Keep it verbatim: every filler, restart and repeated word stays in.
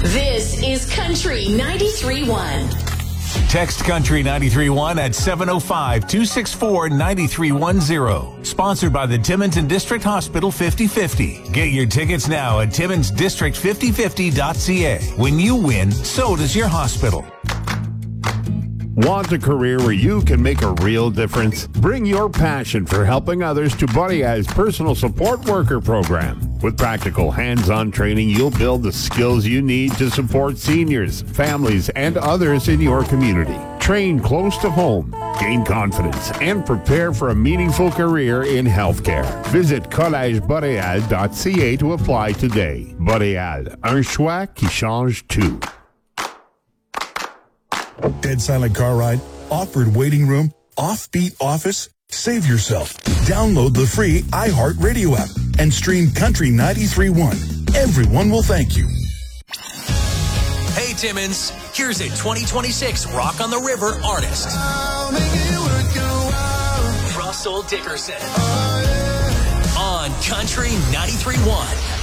This is Country ninety-three point one. Text Country ninety-three point one at seven oh five, two six four, nine three one zero. Sponsored by the Timmins District Hospital fifty fifty. Get your tickets now at timmins district fifty fifty dot c a. When you win, so does your hospital. Want a career where you can make a real difference? Bring your passion for helping others to Buddy Eye's Personal Support Worker program. With practical hands-on training, you'll build the skills you need to support seniors, families, and others in your community. Train close to home, gain confidence, and prepare for a meaningful career in healthcare. Visit collège boreal dot c a to apply today. Boreal, un choix qui change tout. Dead silent car ride, awkward waiting room, offbeat office? Save yourself. Download the free iHeartRadio app and stream Country ninety-three point one. Everyone will thank you. Hey, Timmins, here's a twenty twenty-six Rock on the River artist. I'll make it work out. Russell Dickerson. Oh, yeah. On Country ninety-three point one.